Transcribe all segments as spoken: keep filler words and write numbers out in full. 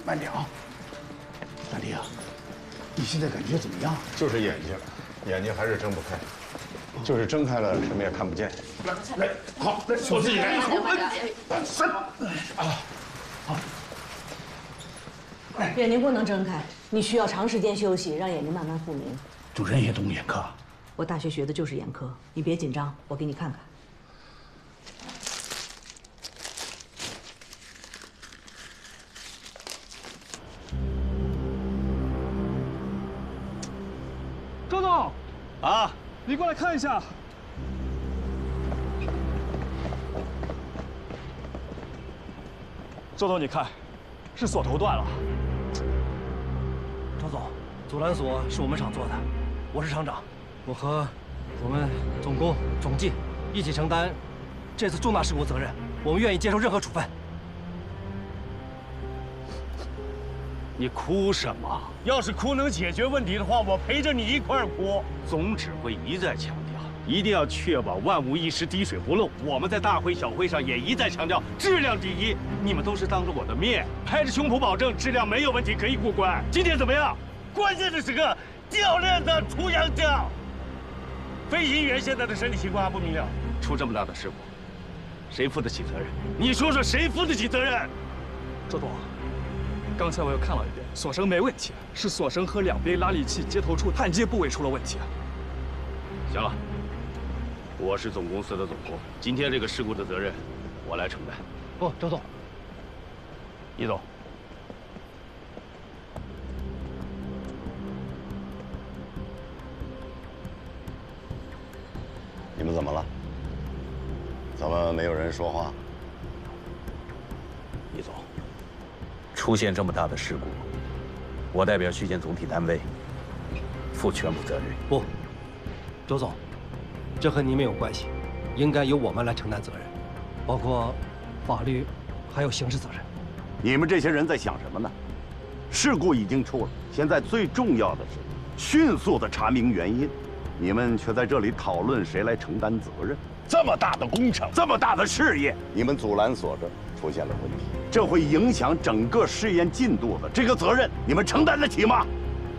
慢点啊，大弟啊，你现在感觉怎么样？ 就是眼睛，眼睛还是睁不开，就是睁开了什么也看不见。 来来，好，来，我自己来。好，来，三啊，好。 哎，眼睛不能睁开，你需要长时间休息，让眼睛慢慢复明。 主任也懂眼科。 我大学学的就是眼科，你别紧张，我给你看看。 周总， 啊， 你过来看一下。周总，你看，是锁头断了。 周总，阻拦锁是我们厂做的，我是厂长，我和我们总工、总技一起承担这次重大事故责任，我们愿意接受任何处分。 你哭什么？要是哭能解决问题的话，我陪着你一块儿哭。总指挥一再强调，一定要确保万无一失、滴水不漏。我们在大会小会上也一再强调质量第一。你们都是当着我的面，拍着胸脯保证质量没有问题，可以过关。今天怎么样？关键的时刻掉链子出洋相。飞行员现在的身体情况还不明了，出这么大的事故，谁负得起责任？你说说谁负得起责任？ 周总。刚才我又看了一遍，锁绳没问题，是锁绳和两边拉力器接头处焊接部位出了问题。 行了，我是总公司的总工，今天这个事故的责任我来承担。 不，周总， 易总， 你们怎么了？怎么没有人说话？ 易总。出现这么大的事故，我代表续建总体单位负全部责任。 不，周总，这和你没有关系，应该由我们来承担责任，包括法律还有刑事责任。 你们这些人在想什么呢？事故已经出了，现在最重要的是迅速的查明原因，你们却在这里讨论谁来承担责任。这么大的工程，这么大的事业，你们阻拦所这出现了问题。这会影响整个试验进度的，这个责任你们承担得起吗？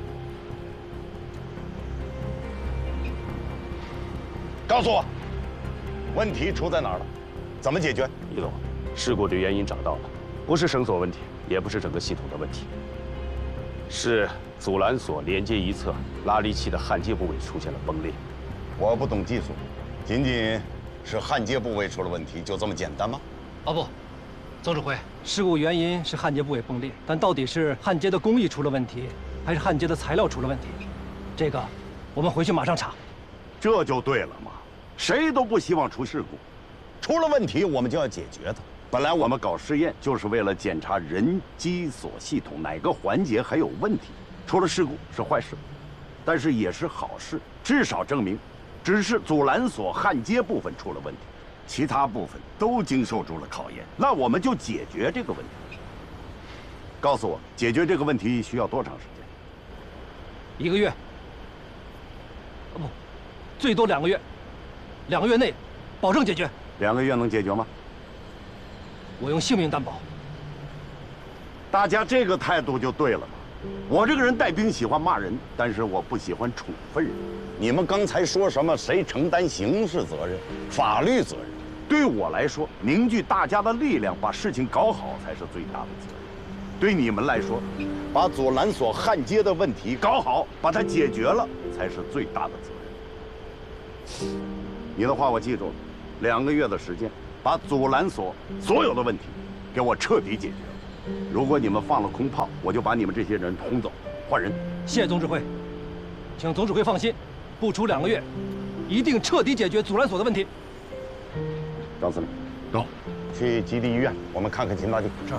告诉我，问题出在哪儿了？怎么解决？ 易总，事故的原因找到了，不是绳索问题，也不是整个系统的问题，是阻拦索连接一侧拉力器的焊接部位出现了崩裂。 我不懂技术，仅仅是焊接部位出了问题，就这么简单吗？ 哦不。总指挥，事故原因是焊接部位崩裂，但到底是焊接的工艺出了问题，还是焊接的材料出了问题？这个，我们回去马上查。 这就对了嘛，谁都不希望出事故，出了问题我们就要解决它。本来我们搞试验就是为了检查人机锁系统哪个环节还有问题，出了事故是坏事，但是也是好事，至少证明，只是阻拦索焊接部分出了问题。其他部分都经受住了考验，那我们就解决这个问题。告诉我，解决这个问题需要多长时间？ 一个月。啊不，最多两个月。两个月内，保证解决。 两个月能解决吗？ 我用性命担保。 大家这个态度就对了嘛。我这个人带兵喜欢骂人，但是我不喜欢处分人。你们刚才说什么？谁承担刑事责任、法律责任？对我来说，凝聚大家的力量，把事情搞好才是最大的责任。对你们来说，把阻拦索焊接的问题搞好，把它解决了，才是最大的责任。你的话我记住了，两个月的时间，把阻拦索所有的问题给我彻底解决了。如果你们放了空炮，我就把你们这些人轰走，换人。 谢谢总指挥，请总指挥放心，不出两个月，一定彻底解决阻拦索的问题。 张司令，走，去基地医院，我们看看秦大舅。是。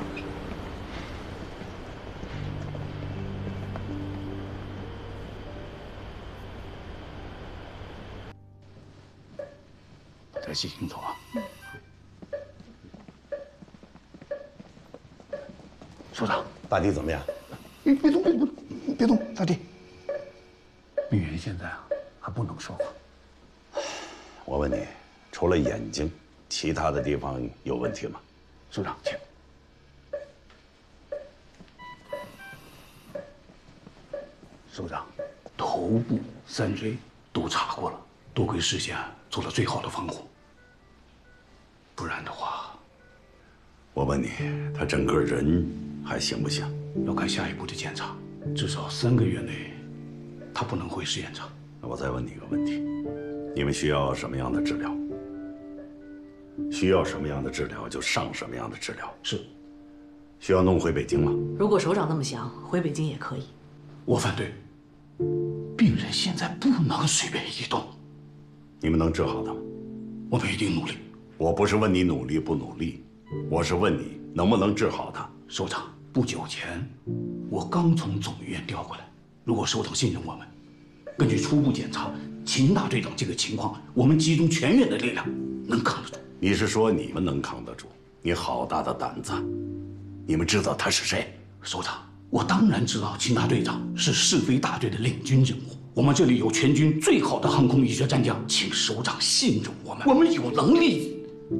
再细清楚啊。首长， 大弟怎么样？ 你别动，别动，别动，大弟。病人现在啊还不能说话。 我问你，除了眼睛，其他的地方有问题吗？ 首长，请。 首长，头部、三椎都查过了，多亏事先做了最好的防护，不然的话， 我问你，他整个人还行不行？ 要看下一步的检查，至少三个月内，他不能回试验场。 那我再问你一个问题，你们需要什么样的治疗？需要什么样的治疗就上什么样的治疗。 是。 需要弄回北京吗？ 如果首长那么想，回北京也可以。 我反对。病人现在不能随便移动。 你们能治好他吗？ 我们一定努力。 我不是问你努力不努力，我是问你能不能治好他。 首长，不久前我刚从总医院调回来。如果首长信任我们，根据初步检查，秦大队长这个情况，我们集中全院的力量，能扛得住。 你是说你们能扛得住？你好大的胆子！你们知道他是谁？ 首长，我当然知道秦大队长是是非大队的领军人物。我们这里有全军最好的航空医学战将，请首长信任我们，我们有能力。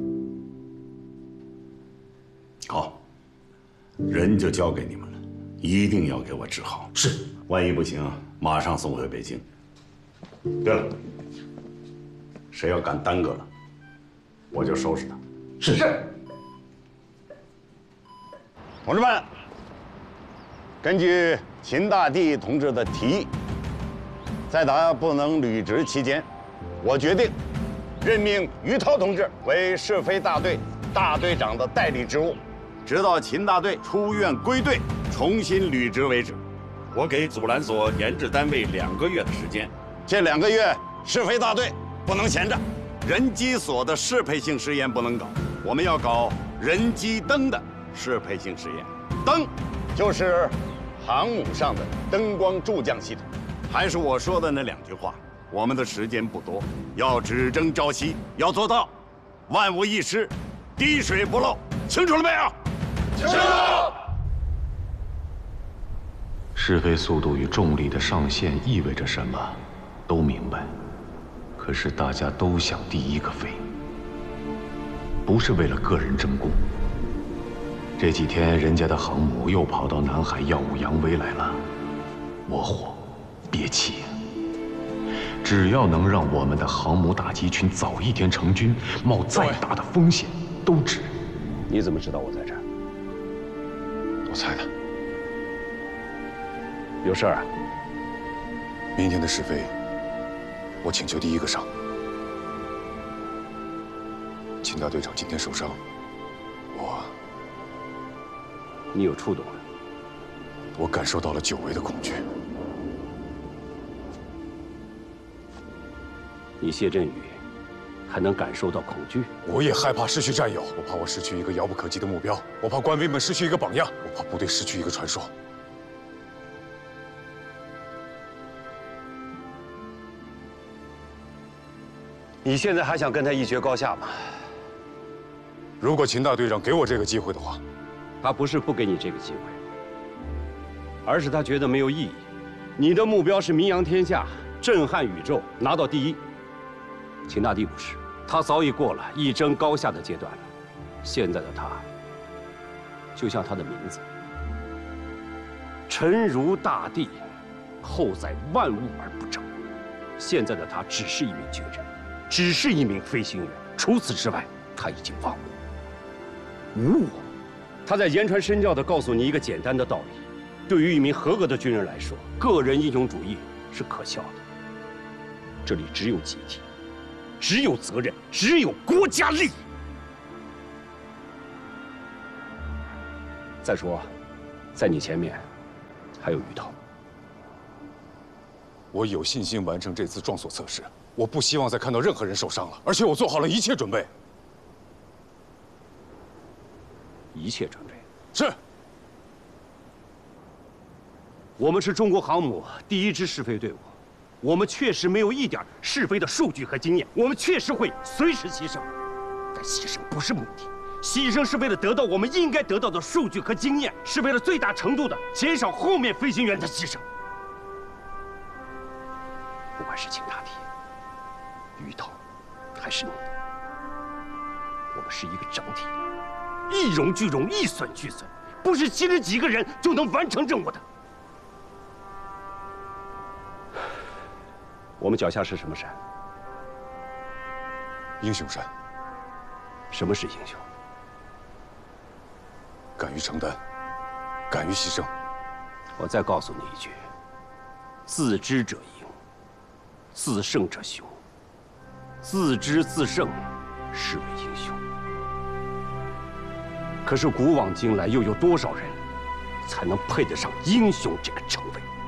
好，人就交给你们了，一定要给我治好。 是， 万一不行，马上送回北京。对了，谁要敢耽搁了，我就收拾他。 是是。 同志们，根据秦大帝同志的提议，在他不能履职期间，我决定任命于涛同志为是非大队大队长的代理职务，直到秦大队出院归队，重新履职为止。我给阻拦所研制单位两个月的时间，这两个月是非大队不能闲着，人机所的适配性实验不能搞，我们要搞人机灯的适配性实验。灯就是航母上的灯光助降系统。还是我说的那两句话，我们的时间不多，要只争朝夕，要做到万无一失，滴水不漏。清楚了没有？清楚。 试飞速度与重力的上限意味着什么，都明白。可是大家都想第一个飞，不是为了个人争功。这几天人家的航母又跑到南海耀武扬威来了，我火，别气。只要能让我们的航母打击群早一天成军，冒再大的风险都值。 你怎么知道我在这儿？ 我猜的。 有事儿啊？ 明天的试飞，我请求第一个上。秦大队长今天受伤，我…… 你有触动了？ 我感受到了久违的恐惧。 你谢振宇还能感受到恐惧？ 我也害怕失去战友，我怕我失去一个遥不可及的目标，我怕官兵们失去一个榜样，我怕部队失去一个传说。 你现在还想跟他一决高下吗？ 如果秦大队长给我这个机会的话， 他不是不给你这个机会，而是他觉得没有意义。你的目标是名扬天下、震撼宇宙、拿到第一。秦大帝不是，他早已过了一争高下的阶段了。现在的他，就像他的名字，沉如大地，后载万物而不争。现在的他只是一名军人，只是一名飞行员，除此之外，他已经忘我，无我。他在言传身教地告诉你一个简单的道理：对于一名合格的军人来说，个人英雄主义是可笑的。这里只有集体，只有责任，只有国家利益。再说，在你前面还有于涛。 我有信心完成这次撞锁测试，我不希望再看到任何人受伤了，而且我做好了一切准备。 一切准备是。 我们是中国航母第一支试飞队伍，我们确实没有一点试飞的数据和经验，我们确实会随时牺牲，但牺牲不是目的，牺牲是为了得到我们应该得到的数据和经验，是为了最大程度的减少后面飞行员的牺牲。不管是秦大帝、于涛，还是你，我们是一个整体。一荣俱荣，一损俱损，不是牺牲几个人就能完成任务的。 我们脚下是什么山？ 英雄山。 什么是英雄？ 敢于承担，敢于牺牲。 我再告诉你一句：自知者赢，自胜者雄。自知自胜，是为英雄。可是古往今来，又有多少人才能配得上英雄这个称谓？